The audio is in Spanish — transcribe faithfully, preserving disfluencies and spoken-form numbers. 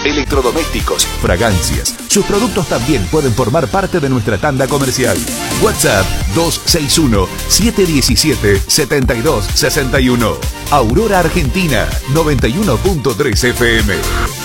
electrodomésticos, fragancias. Sus productos también pueden formar parte de nuestra tanda comercial. WhatsApp dos seis uno, siete uno siete, siete dos seis uno. Aurora Argentina, noventa y uno punto tres F M.